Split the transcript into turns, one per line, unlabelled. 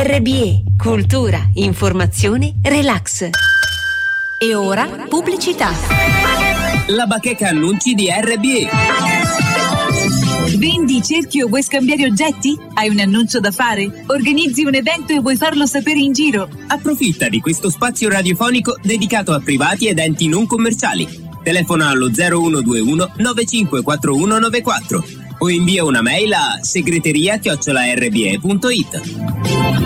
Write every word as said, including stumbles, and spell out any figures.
R B E, cultura, informazione, relax. E ora, pubblicità.
La bacheca annunci di R B E.
Vendi, cerchi o vuoi scambiare oggetti? Hai un annuncio da fare? Organizzi un evento e vuoi farlo sapere in giro?
Approfitta di questo spazio radiofonico dedicato a privati ed enti non commerciali. Telefona allo zero uno due uno nove cinque quattro uno nove quattro o invia una mail a segreteria chiocciola r b e punto it.